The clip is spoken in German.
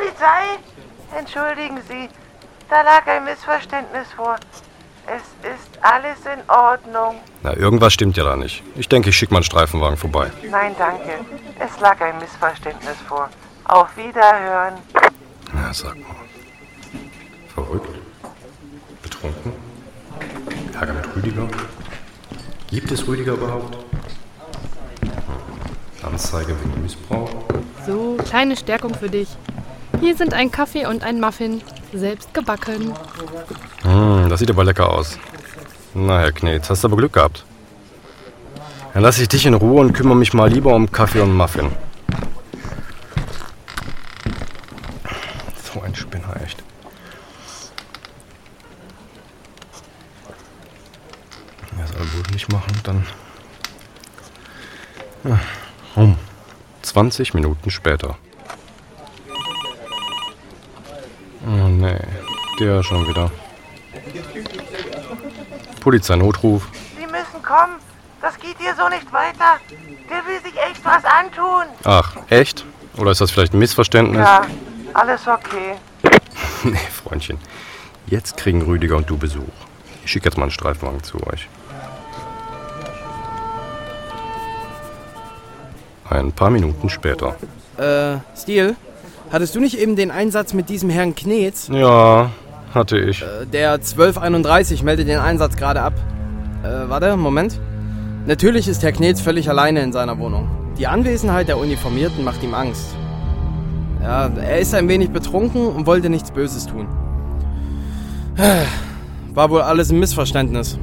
Polizei? Entschuldigen Sie, da lag ein Missverständnis vor. Es ist alles in Ordnung. Na, irgendwas stimmt ja da nicht. Ich denke, ich schicke mal einen Streifenwagen vorbei. Nein, danke. Es lag ein Missverständnis vor. Auf Wiederhören. Na, sag mal. Verrückt? Betrunken? Ärger mit Rüdiger? Gibt es Rüdiger überhaupt? Anzeige wegen Missbrauch? So, kleine Stärkung für dich. Hier sind ein Kaffee und ein Muffin. Selbst gebacken. Das sieht aber lecker aus. Na, Herr Knetz, hast du aber Glück gehabt. Dann lasse ich dich in Ruhe und kümmere mich mal lieber um Kaffee und Muffin. So ein Spinner, echt. Das soll wohl nicht machen, dann... Ja, 20 Minuten später. Oh nee, der schon wieder. Polizeinotruf. Sie müssen kommen. Das geht hier so nicht weiter. Der will sich echt was antun. Ach, echt? Oder ist das vielleicht ein Missverständnis? Ja, alles okay. Nee, Freundchen. Jetzt kriegen Rüdiger und du Besuch. Ich schicke jetzt mal einen Streifenwagen zu euch. Ein paar Minuten später. Stiel, hattest du nicht eben den Einsatz mit diesem Herrn Knetz? Ja, hatte ich. Der 1231 meldet den Einsatz gerade ab. Warte, Moment. Natürlich ist Herr Knetz völlig alleine in seiner Wohnung. Die Anwesenheit der Uniformierten macht ihm Angst. Ja, er ist ein wenig betrunken und wollte nichts Böses tun. War wohl alles ein Missverständnis.